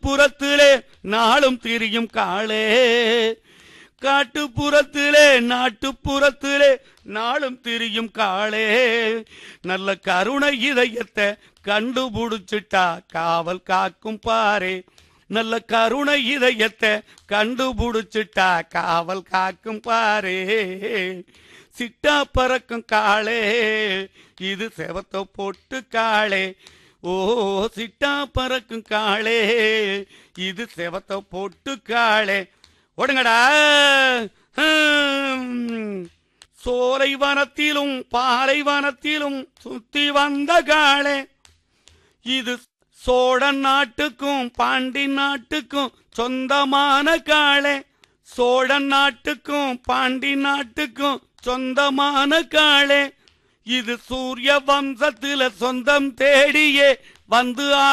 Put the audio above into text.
காட்டுப்புறத்திலே நாளும் திரியும் காளே, காட்டுப்புறத்திலே நாட்டுப்புறத்திலே நாளும் திரியும் காளே, நல்ல கருணை இதயத்தை கண்டுபிடிச்சிட்டா காவல் காக்கும் பாரே, நல்ல கருணை இதயத்தை கண்டுபிடிச்சிட்டா காவல் காக்கும் பாரே. சிட்டா பறக்கும் காளே இது செவத்த போட்டு காளே, ஓ சிட்டா பறக்கும் காளே இது செவத்த போட்டு காளே. ஓடுங்கடா. சோலை வனத்திலும் பாலை வனத்திலும் சுத்தி வந்த காளே, இது சோழ நாட்டுக்கும் பாண்டி நாட்டுக்கும் சொந்தமான காளே, சோழ நாட்டுக்கும் பாண்டி நாட்டுக்கும் சொந்தமான காளே, இது சூரிய வம்சத்துல சொந்தம் தேடியே வந்து